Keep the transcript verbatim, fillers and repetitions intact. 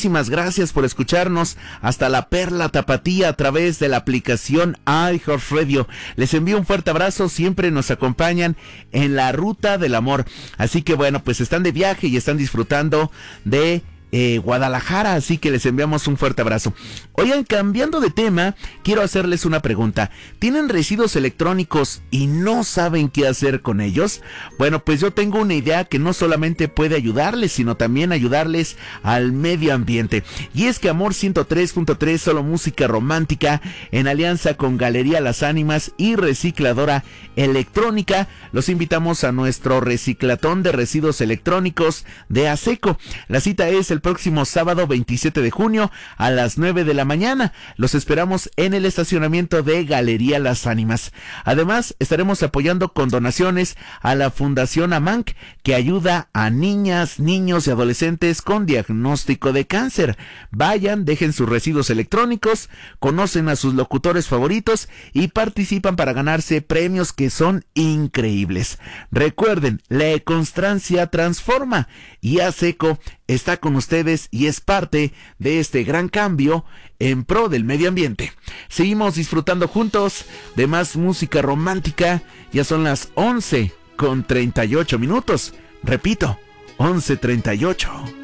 muchísimas gracias por escucharnos hasta la Perla Tapatía a través de la aplicación iHeartRadio. Les envío un fuerte abrazo, siempre nos acompañan en la ruta del amor. Así que bueno, pues están de viaje y están disfrutando de Eh, Guadalajara, así que les enviamos un fuerte abrazo. Oigan, cambiando de tema, quiero hacerles una pregunta. ¿Tienen residuos electrónicos y no saben qué hacer con ellos? Bueno, pues yo tengo una idea que no solamente puede ayudarles, sino también ayudarles al medio ambiente. Y es que Amor ciento tres punto tres, solo música romántica, en alianza con Galería Las Ánimas y Recicladora Electrónica, los invitamos a nuestro reciclatón de residuos electrónicos de ASECO. La cita es el próximo sábado veintisiete de junio a las nueve de la mañana. Los esperamos en el estacionamiento de Galería Las Ánimas. Además, estaremos apoyando con donaciones a la Fundación AMANC, que ayuda a niñas, niños y adolescentes con diagnóstico de cáncer. Vayan, dejen sus residuos electrónicos, conocen a sus locutores favoritos y participan para ganarse premios que son increíbles. Recuerden, la constancia transforma y ASECO está con ustedes y es parte de este gran cambio en pro del medio ambiente. Seguimos disfrutando juntos de más música romántica. Ya son las once con treinta y ocho minutos. Repito, once treinta y ocho.